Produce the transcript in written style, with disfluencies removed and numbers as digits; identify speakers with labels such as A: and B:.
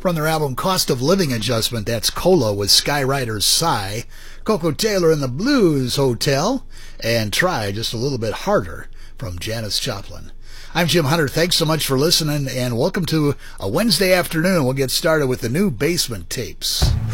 A: From their album Cost of Living Adjustment, that's Cola with Skyrider's Sigh, Coco Taylor and the Blues Hotel, and Try Just a Little Bit Harder from Janis Joplin. I'm Jim Hunter. Thanks so much for listening, and welcome to a Wednesday afternoon. We'll get started with the new Basement Tapes.